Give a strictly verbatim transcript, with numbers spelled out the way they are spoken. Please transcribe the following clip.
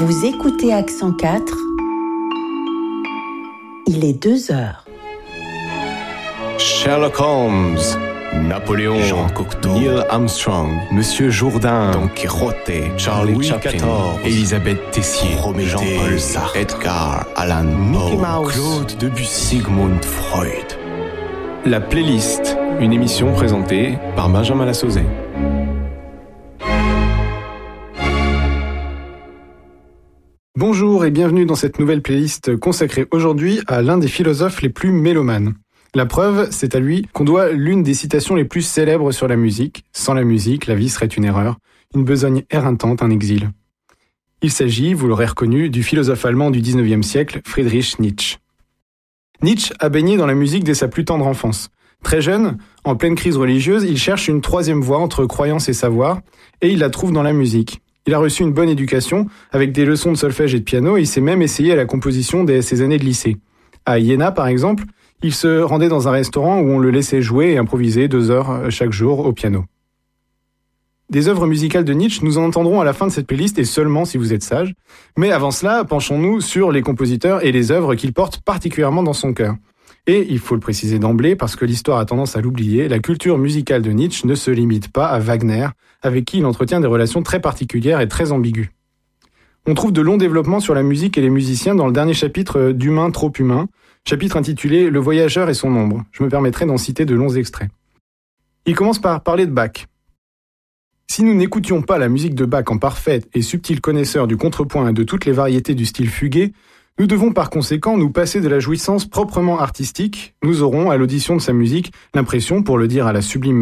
Vous écoutez Accent quatre. Il est deux heures. Sherlock Holmes, Napoléon, Jean Cocteau, Neil Armstrong, Monsieur Jourdain, Don Quixote, Charlie Louis Chaplin, quatorze, Elisabeth Tessier, Rométhée, Jean-Paul Sartre, Edgar Allan Poe, Mickey Mouse, Claude Debussy, Sigmund Freud. La playlist, une émission présentée par Benjamin Lassauzet. Bonjour et bienvenue dans cette nouvelle playlist consacrée aujourd'hui à l'un des philosophes les plus mélomanes. La preuve, c'est à lui qu'on doit l'une des citations les plus célèbres sur la musique. Sans la musique, la vie serait une erreur, une besogne éreintante, un exil. Il s'agit, vous l'aurez reconnu, du philosophe allemand du dix-neuvième siècle, Friedrich Nietzsche. Nietzsche a baigné dans la musique dès sa plus tendre enfance. Très jeune, en pleine crise religieuse, il cherche une troisième voie entre croyance et savoir, et il la trouve dans la musique. Il a reçu une bonne éducation, avec des leçons de solfège et de piano, et il s'est même essayé à la composition dès ses années de lycée. À Iéna, par exemple, il se rendait dans un restaurant où on le laissait jouer et improviser deux heures chaque jour au piano. Des œuvres musicales de Nietzsche, nous en entendrons à la fin de cette playlist, et seulement si vous êtes sages. Mais avant cela, penchons-nous sur les compositeurs et les œuvres qu'il porte particulièrement dans son cœur. Et, il faut le préciser d'emblée, parce que l'histoire a tendance à l'oublier, la culture musicale de Nietzsche ne se limite pas à Wagner, avec qui il entretient des relations très particulières et très ambiguës. On trouve de longs développements sur la musique et les musiciens dans le dernier chapitre d'Humain trop humain, chapitre intitulé « Le voyageur et son ombre ». Je me permettrai d'en citer de longs extraits. Il commence par parler de Bach. Si nous n'écoutions pas la musique de Bach en parfait et subtil connaisseur du contrepoint et de toutes les variétés du style fugué, nous devons par conséquent nous passer de la jouissance proprement artistique. Nous aurons, à l'audition de sa musique, l'impression, pour le dire à la sublime